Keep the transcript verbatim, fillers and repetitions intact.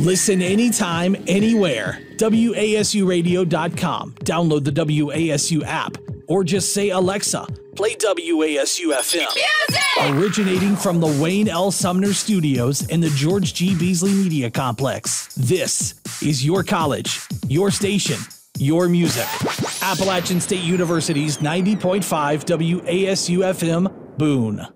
Listen anytime, anywhere. W A S U radio dot com. Download the W A S U app. Or just say, Alexa, play W A S U F M. Music! Originating from the Wayne L. Sumner Studios in the George G. Beasley Media Complex. This is your college, your station, your music. Appalachian State University's ninety point five W A S U F M, Boone.